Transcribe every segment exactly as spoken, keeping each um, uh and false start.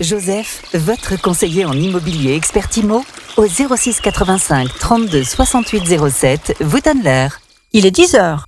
Joseph, votre conseiller en immobilier expert IMO, au zéro six quatre-vingt-cinq trente-deux soixante-huit zéro sept, vous donne l'heure. Il est dix heures.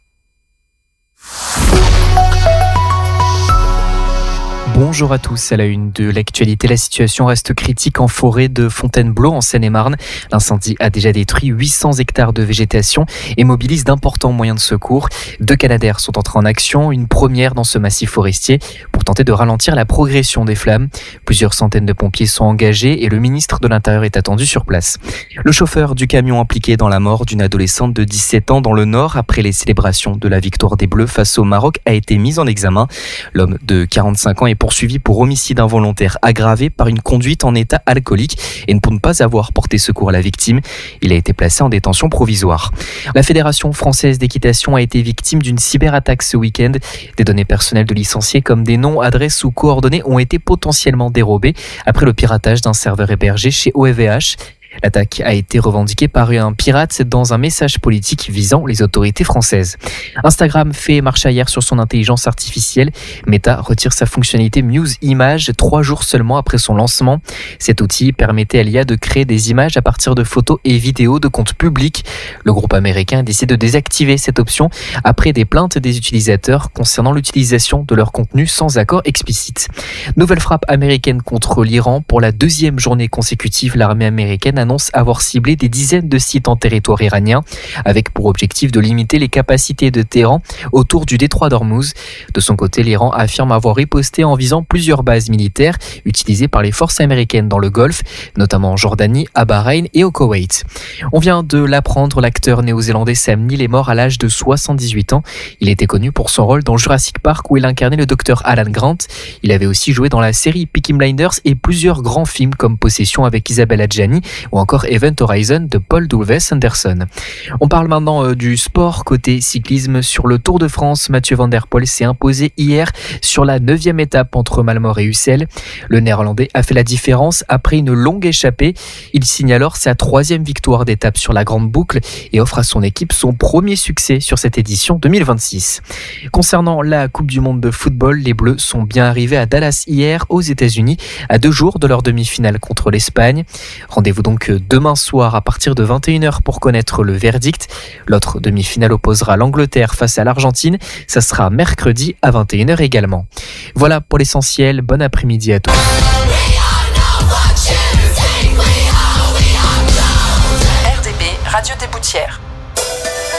Bonjour à tous, à la une de l'actualité, la situation reste critique en forêt de Fontainebleau en Seine-et-Marne. L'incendie a déjà détruit huit cents hectares de végétation et mobilise d'importants moyens de secours. Deux Canadair sont entrés en action, une première dans ce massif forestier pour tenter de ralentir la progression des flammes. Plusieurs centaines de pompiers sont engagés et le ministre de l'Intérieur est attendu sur place. Le chauffeur du camion impliqué dans la mort d'une adolescente de dix-sept ans dans le Nord après les célébrations de la victoire des Bleus face au Maroc a été mis en examen. L'homme de quarante-cinq ans est poursuivi pour homicide involontaire aggravé par une conduite en état alcoolique et pour ne pas avoir porté secours à la victime. Il a été placé en détention provisoire. La Fédération française d'équitation a été victime d'une cyberattaque ce week-end. Des données personnelles de licenciés comme des noms, adresses ou coordonnées ont été potentiellement dérobées après le piratage d'un serveur hébergé chez O V H. L'attaque a été revendiquée par un pirate dans un message politique visant les autorités françaises. Instagram fait marche arrière sur son intelligence artificielle. Meta retire sa fonctionnalité Muse Images trois jours seulement après son lancement. Cet outil permettait à l'I A de créer des images à partir de photos et vidéos de comptes publics. Le groupe américain décide de désactiver cette option après des plaintes des utilisateurs concernant l'utilisation de leur contenu sans accord explicite. Nouvelle frappe américaine contre l'Iran. Pour la deuxième journée consécutive, l'armée américaine a annonce avoir ciblé des dizaines de sites en territoire iranien, avec pour objectif de limiter les capacités de Téhéran autour du détroit d'Ormuz. De son côté, l'Iran affirme avoir riposté en visant plusieurs bases militaires utilisées par les forces américaines dans le Golfe, notamment en Jordanie, à Bahreïn et au Koweït. On vient de l'apprendre, l'acteur néo-zélandais Sam Neill est mort à l'âge de soixante-dix-huit ans. Il était connu pour son rôle dans Jurassic Park où il incarnait le docteur Alan Grant. Il avait aussi joué dans la série Peaky Blinders et plusieurs grands films comme Possession avec Isabelle Adjani ou encore Event Horizon de Paul W S Anderson. On parle maintenant euh, du sport côté cyclisme. Sur le Tour de France, Mathieu Van Der Poel s'est imposé hier sur la neuvième étape entre Malmort et Ussel. Le Néerlandais a fait la différence après une longue échappée. Il signe alors sa troisième victoire d'étape sur la grande boucle et offre à son équipe son premier succès sur cette édition deux mille vingt-six. Concernant la Coupe du Monde de football, les Bleus sont bien arrivés à Dallas hier aux États-Unis à deux jours de leur demi-finale contre l'Espagne. Rendez-vous donc demain soir à partir de vingt et une heures pour connaître le verdict. L'autre demi-finale opposera l'Angleterre face à l'Argentine. Ça sera mercredi à vingt et une heures également. Voilà pour l'essentiel. Bon après-midi à tous.